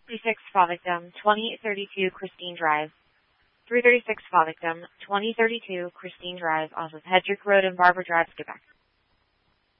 336 Fall Victim, 2032 Christine Drive. 336 Fall Victim, 2032 Christine Drive off of Hedrick Road and Barber Drive, Quebec.